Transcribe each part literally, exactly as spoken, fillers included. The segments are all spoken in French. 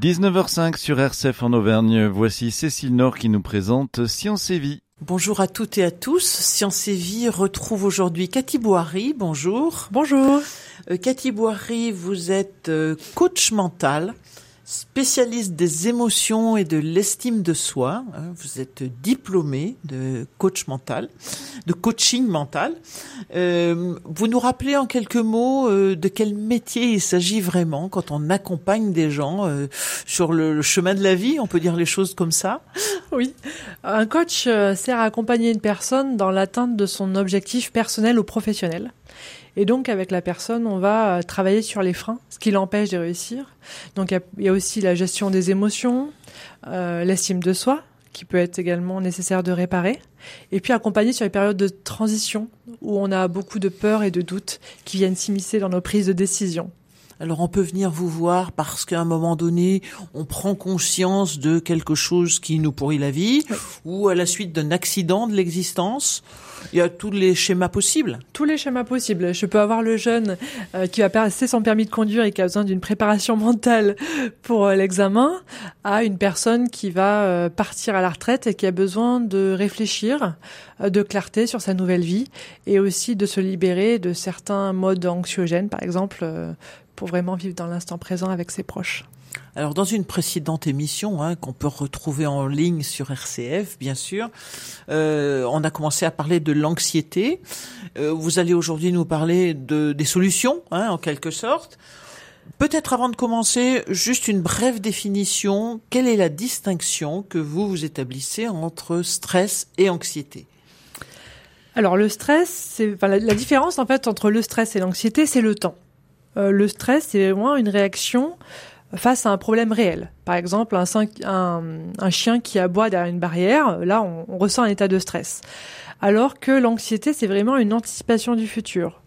dix-neuf heures cinq sur R C F en Auvergne. Voici Cécile Nord qui nous présente Science et Vie. Bonjour à toutes et à tous. Science et Vie retrouve aujourd'hui Cathy Boiry. Bonjour. Bonjour. Euh, Cathy Boiry, vous êtes euh, coach mental, spécialiste des émotions et de l'estime de soi. Hein, vous êtes diplômée de coach mental, de coaching mental. Euh, vous nous rappelez en quelques mots euh, de quel métier il s'agit vraiment quand on accompagne des gens euh, sur le, le chemin de la vie, on peut dire les choses comme ça? Oui, un coach euh, sert à accompagner une personne dans l'atteinte de son objectif personnel ou professionnel. Et donc, avec la personne, on va travailler sur les freins, ce qui l'empêche de réussir. Donc, il y, y a aussi la gestion des émotions, euh, l'estime de soi, qui peut être également nécessaire de réparer. Et puis, accompagner sur les périodes de transition, où on a beaucoup de peurs et de doutes qui viennent s'immiscer dans nos prises de décision. Alors, on peut venir vous voir parce qu'à un moment donné, on prend conscience de quelque chose qui nous pourrit la vie, oui. Ou à la suite d'un accident de l'existence. Il y a tous les schémas possibles. Tous les schémas possibles. Je peux avoir le jeune euh, qui va passer son permis de conduire et qui a besoin d'une préparation mentale pour euh, l'examen, à une personne qui va euh, partir à la retraite et qui a besoin de réfléchir, euh, de clarté sur sa nouvelle vie et aussi de se libérer de certains modes anxiogènes, par exemple, euh, pour vraiment vivre dans l'instant présent avec ses proches. Alors, dans une précédente émission, hein, qu'on peut retrouver en ligne sur R C F, bien sûr, euh, on a commencé à parler de l'anxiété. Euh, vous allez aujourd'hui nous parler de des solutions, hein, en quelque sorte. Peut-être avant de commencer, juste une brève définition. Quelle est la distinction que vous, vous établissez entre stress et anxiété ? Alors, le stress, c'est, enfin, la, la différence, en fait, entre le stress et l'anxiété, c'est le temps. Euh, le stress, c'est vraiment une réaction face à un problème réel. Par exemple, un, un, un chien qui aboie derrière une barrière, là, on, on ressent un état de stress. Alors que l'anxiété, c'est vraiment une anticipation du futur.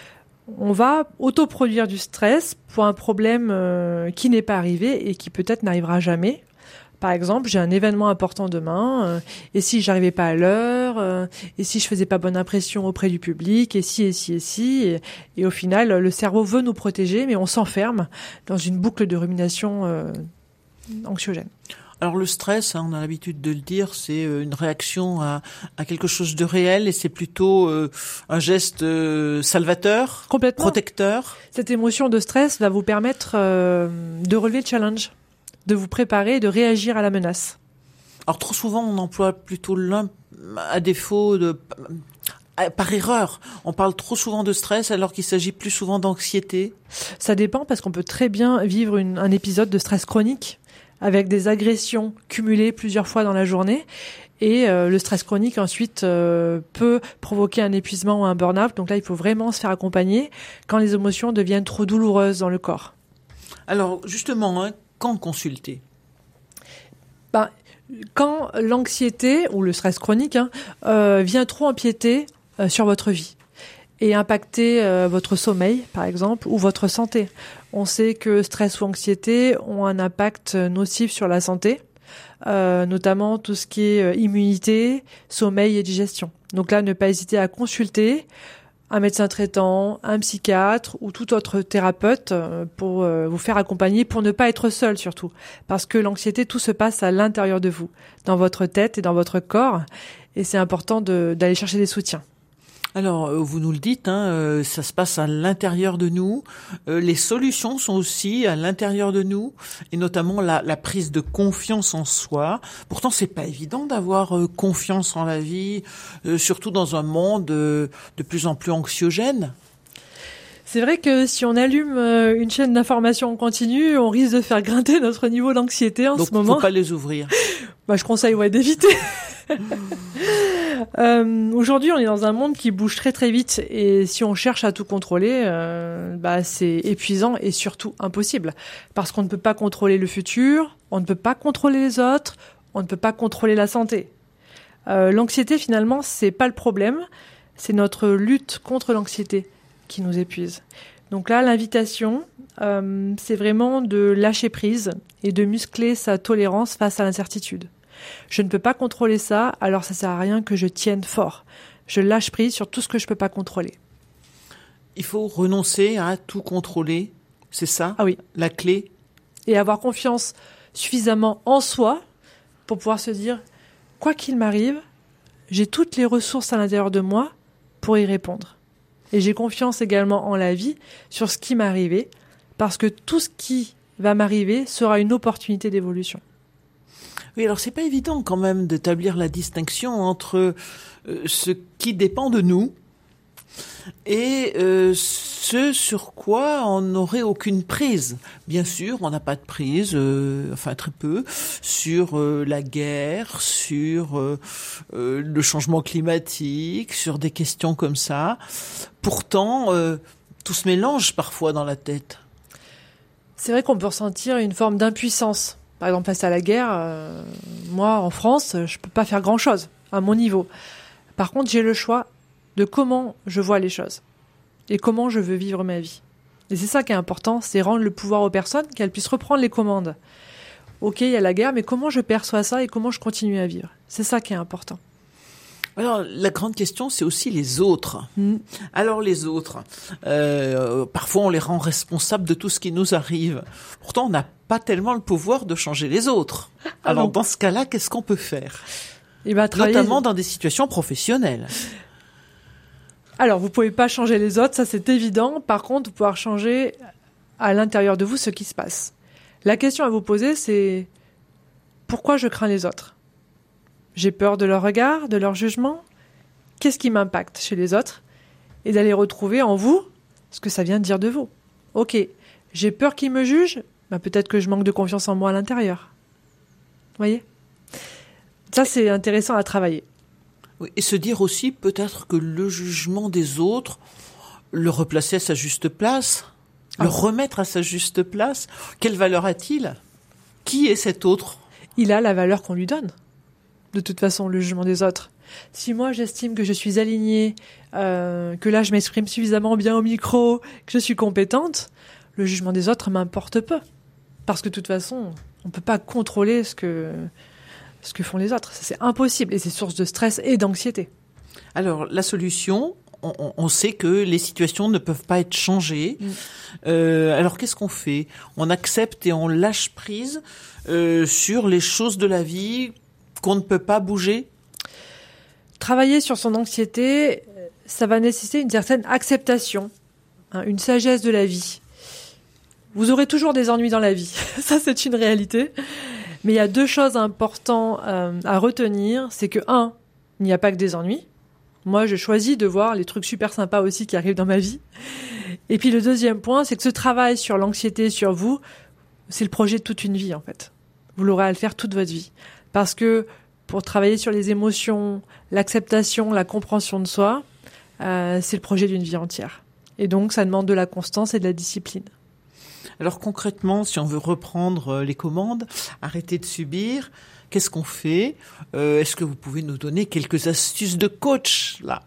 On va autoproduire du stress pour un problème euh, qui n'est pas arrivé et qui peut-être n'arrivera jamais. Par exemple, j'ai un événement important demain, euh, et si j'arrivais pas à l'heure, euh, et si je faisais pas bonne impression auprès du public, et si, et si, et si, et, et au final, le cerveau veut nous protéger, mais on s'enferme dans une boucle de rumination euh, anxiogène. Alors le stress, hein, on a l'habitude de le dire, c'est une réaction à, à quelque chose de réel et c'est plutôt euh, un geste euh, salvateur, complètement protecteur. Cette émotion de stress va vous permettre euh, de relever le challenge, de vous préparer et de réagir à la menace. Alors trop souvent, on emploie plutôt l'un à défaut de... Par erreur, on parle trop souvent de stress alors qu'il s'agit plus souvent d'anxiété. Ça dépend parce qu'on peut très bien vivre une, un épisode de stress chronique avec des agressions cumulées plusieurs fois dans la journée. Et euh, le stress chronique ensuite euh, peut provoquer un épuisement ou un burn-out. Donc là, il faut vraiment se faire accompagner quand les émotions deviennent trop douloureuses dans le corps. Alors justement, hein, quand consulter ? Ben, quand l'anxiété ou le stress chronique hein, euh, vient trop empiéter euh, sur votre vie et impacter euh, votre sommeil, par exemple, ou votre santé. On sait que stress ou anxiété ont un impact nocif sur la santé, euh, notamment tout ce qui est euh, immunité, sommeil et digestion. Donc là, ne pas hésiter à consulter un médecin traitant, un psychiatre ou tout autre thérapeute pour vous faire accompagner, pour ne pas être seul surtout. Parce que l'anxiété, tout se passe à l'intérieur de vous, dans votre tête et dans votre corps. Et c'est important de, d'aller chercher des soutiens. Alors, vous nous le dites, hein, euh, ça se passe à l'intérieur de nous. Euh, les solutions sont aussi à l'intérieur de nous, et notamment la, la prise de confiance en soi. Pourtant, c'est pas évident d'avoir euh, confiance en la vie, euh, surtout dans un monde euh, de plus en plus anxiogène. C'est vrai que si on allume une chaîne d'information en continu, on risque de faire grimper notre niveau d'anxiété en Donc, ce moment. Donc, faut pas les ouvrir. Bah, je conseille ouais d'éviter. euh, aujourd'hui, on est dans un monde qui bouge très très vite et si on cherche à tout contrôler, euh, bah c'est épuisant et surtout impossible parce qu'on ne peut pas contrôler le futur, on ne peut pas contrôler les autres, on ne peut pas contrôler la santé. Euh, l'anxiété, finalement, c'est pas le problème, c'est notre lutte contre l'anxiété qui nous épuise. Donc là, l'invitation, euh, c'est vraiment de lâcher prise et de muscler sa tolérance face à l'incertitude. Je ne peux pas contrôler ça, alors ça sert à rien que je tienne fort. Je lâche prise sur tout ce que je peux pas contrôler. Il faut renoncer à tout contrôler, c'est ça ? Ah oui. La clé ? et avoir confiance suffisamment en soi pour pouvoir se dire, quoi qu'il m'arrive, j'ai toutes les ressources à l'intérieur de moi pour y répondre. Et j'ai confiance également en la vie sur ce qui m'est arrivé, parce que tout ce qui va m'arriver sera une opportunité d'évolution. Oui, alors c'est pas évident quand même d'établir la distinction entre euh, ce qui dépend de nous et euh, ce sur quoi on n'aurait aucune prise. Bien sûr, on n'a pas de prise, euh, enfin très peu, sur euh, la guerre, sur euh, euh, le changement climatique, sur des questions comme ça. Pourtant, euh, tout se mélange parfois dans la tête. C'est vrai qu'on peut ressentir une forme d'impuissance. Par exemple, face à la guerre, euh, moi, en France, je peux pas faire grand-chose à mon niveau. Par contre, j'ai le choix de comment je vois les choses et comment je veux vivre ma vie. Et c'est ça qui est important, c'est rendre le pouvoir aux personnes, qu'elles puissent reprendre les commandes. Ok, il y a la guerre, mais comment je perçois ça et comment je continue à vivre? C'est ça qui est important. Alors, la grande question, c'est aussi les autres. Mmh. Alors, les autres, euh, parfois on les rend responsables de tout ce qui nous arrive. Pourtant, on n'a pas tellement le pouvoir de changer les autres. Ah Alors, non. dans ce cas-là, qu'est-ce qu'on peut faire? Et bah, travailler... Notamment dans des situations professionnelles. Alors, vous pouvez pas changer les autres, ça c'est évident. Par contre, vous pouvez changer à l'intérieur de vous ce qui se passe. La question à vous poser, c'est pourquoi je crains les autres? J'ai peur de leur regard, de leur jugement? Qu'est-ce qui m'impacte chez les autres? Et d'aller retrouver en vous ce que ça vient de dire de vous. Ok, j'ai peur qu'ils me jugent, ben peut-être que je manque de confiance en moi à l'intérieur. Vous voyez? Ça, c'est intéressant à travailler. Oui, et se dire aussi peut-être que le jugement des autres, le replacer à sa juste place, ah. le remettre à sa juste place, quelle valeur a-t-il? Qui est cet autre? Il a la valeur qu'on lui donne. De toute façon, le jugement des autres. Si moi, j'estime que je suis alignée, euh, que là, je m'exprime suffisamment bien au micro, que je suis compétente, le jugement des autres m'importe peu. Parce que de toute façon, on ne peut pas contrôler ce que, ce que font les autres. C'est impossible et c'est source de stress et d'anxiété. Alors, la solution, on, on sait que les situations ne peuvent pas être changées. Mmh. Euh, alors, qu'est-ce qu'on fait? On accepte et on lâche prise euh, sur les choses de la vie qu'on ne peut pas bouger? Travailler sur son anxiété, ça va nécessiter une certaine acceptation, hein, une sagesse de la vie. Vous aurez toujours des ennuis dans la vie, ça c'est une réalité. Mais il y a deux choses importantes euh, à retenir, c'est que un, il n'y a pas que des ennuis. Moi, je choisis de voir les trucs super sympas aussi qui arrivent dans ma vie. Et puis le deuxième point, c'est que ce travail sur l'anxiété, sur vous, c'est le projet de toute une vie en fait. Vous l'aurez à le faire toute votre vie. Parce que pour travailler sur les émotions, l'acceptation, la compréhension de soi, euh, c'est le projet d'une vie entière. Et donc, ça demande de la constance et de la discipline. Alors concrètement, si on veut reprendre les commandes, arrêter de subir, qu'est-ce qu'on fait? euh, Est-ce que vous pouvez nous donner quelques astuces de coach là?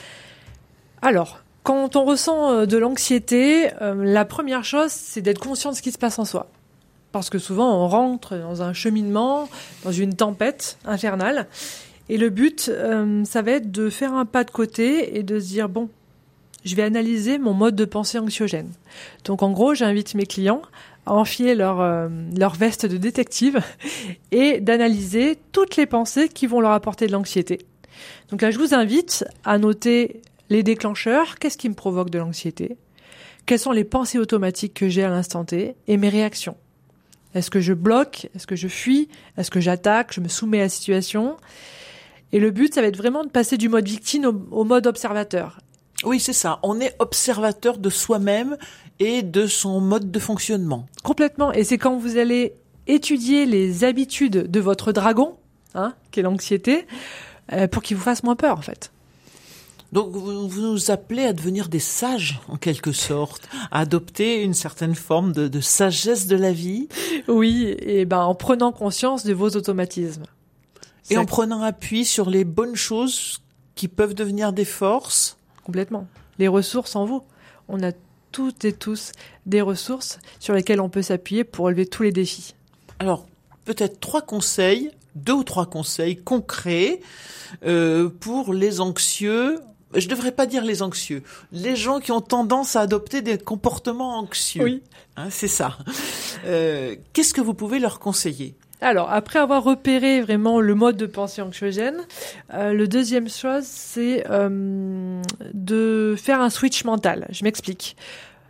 Alors, quand on ressent de l'anxiété, euh, la première chose, c'est d'être conscient de ce qui se passe en soi. Parce que souvent, on rentre dans un cheminement, dans une tempête infernale. Et le but, euh, ça va être de faire un pas de côté et de se dire, bon, je vais analyser mon mode de pensée anxiogène. Donc, en gros, j'invite mes clients à enfiler leur, euh, leur veste de détective et d'analyser toutes les pensées qui vont leur apporter de l'anxiété. Donc là, je vous invite à noter les déclencheurs. Qu'est-ce qui me provoque de l'anxiété? Quelles sont les pensées automatiques que j'ai à l'instant T et mes réactions? Est-ce que je bloque? Est-ce que je fuis? Est-ce que j'attaque? Je me soumets à la situation? Et le but, ça va être vraiment de passer du mode victime au, au mode observateur. Oui, c'est ça. On est observateur de soi-même et de son mode de fonctionnement. Complètement. Et c'est quand vous allez étudier les habitudes de votre dragon, hein, qui est l'anxiété, euh, pour qu'il vous fasse moins peur, en fait. Donc, vous, vous nous appelez à devenir des sages, en quelque sorte, à adopter une certaine forme de, de sagesse de la vie. Oui, et ben en prenant conscience de vos automatismes. Et en prenant appui sur les bonnes choses qui peuvent devenir des forces. Complètement. Les ressources en vous. On a toutes et tous des ressources sur lesquelles on peut s'appuyer pour relever tous les défis. Alors, peut-être trois conseils, deux ou trois conseils concrets euh, pour les anxieux je devrais pas dire les anxieux, les gens qui ont tendance à adopter des comportements anxieux. Oui. Hein, c'est ça. Euh, qu'est-ce que vous pouvez leur conseiller? Alors, après avoir repéré vraiment le mode de pensée anxiogène, euh, le deuxième chose, c'est euh, de faire un switch mental. Je m'explique.